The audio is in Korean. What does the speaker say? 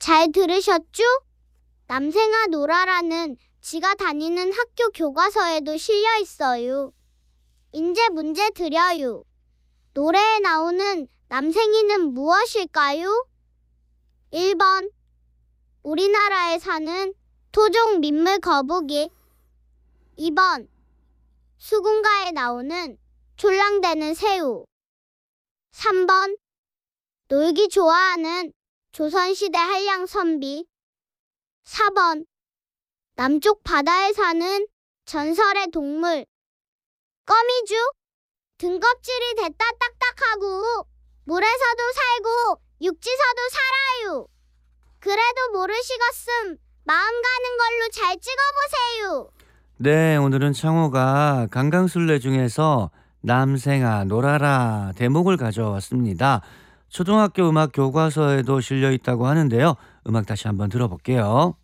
잘 들으셨죠? 남생아 놀아라는 지가 다니는 학교 교과서에도 실려 있어요. 인제 문제 드려요. 노래에 나오는 남생이는 무엇일까요? 1번 우리나라에 사는 토종 민물 거북이. 2번 수군가에 나오는 촐랑대는 새우. 3번 놀기 좋아하는 조선시대 한량 선비. 4번 남쪽 바다에 사는 전설의 동물 거미줄. 등껍질이 됐다 딱딱하고 물에서도 살고 육지서도 살아요. 그래도 모르시겠음 마음 가는 걸로 잘 찍어보세요. 네, 오늘은 창호가 강강술래 중에서 남생아 놀아라 대목을 가져왔습니다. 초등학교 음악 교과서에도 실려 있다고 하는데요. 음악 다시 한번 들어볼게요.